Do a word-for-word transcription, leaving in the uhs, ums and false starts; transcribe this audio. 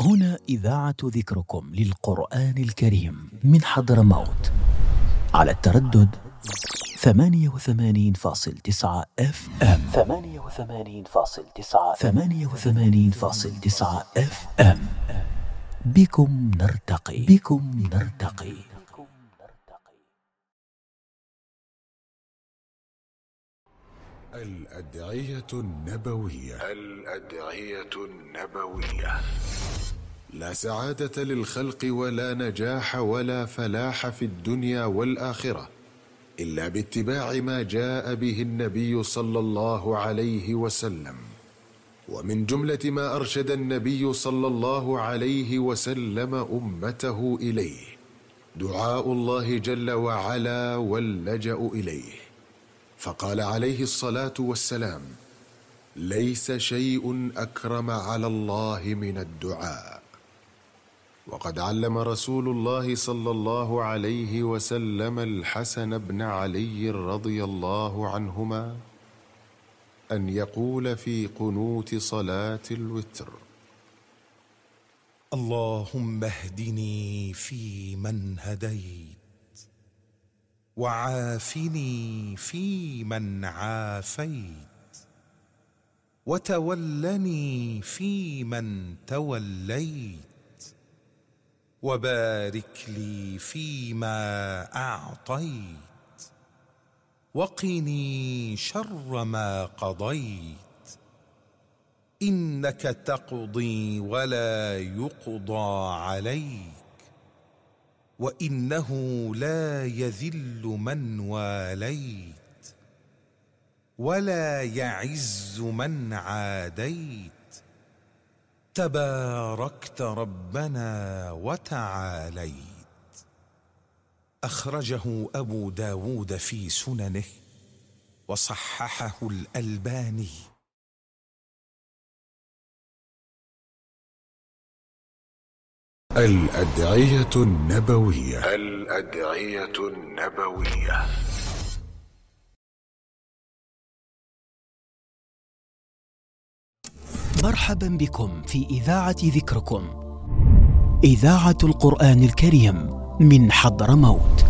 هنا إذاعة ذكركم للقرآن الكريم من حضرموت على التردد ثمانية وثمانين فاصل تسعة اف ام ثمانية وثمانين فاصل تسعة ثمانية وثمانين فاصل تسعة اف ام. بكم نرتقي بكم نرتقي الأدعية النبوية. الأدعية النبوية. لا سعادة للخلق ولا نجاح ولا فلاح في الدنيا والآخرة إلا باتباع ما جاء به النبي صلى الله عليه وسلم. ومن جملة ما أرشد النبي صلى الله عليه وسلم أمته إليه دعاء الله جل وعلا واللجأ إليه، فقال عليه الصلاة والسلام: ليس شيء أكرم على الله من الدعاء. وقد علم رسول الله صلى الله عليه وسلم الحسن بن علي رضي الله عنهما أن يقول في قنوت صلاة الوتر: اللهم اهدني فيمن هديت، وعافني فيمن عافيت، وتولني فيمن توليت، وبارك لي فيما أعطيت، وقني شر ما قضيت، إنك تقضي ولا يقضى عليك، وإنه لا يذل من واليت ولا يعز من عاديت، تباركت ربنا وتعاليت. أخرجه أبو داود في سننه وصححه الألباني. الأدعية النبوية. الأدعية النبوية. مرحبا بكم في إذاعة ذكركم، إذاعة القرآن الكريم من حضرموت.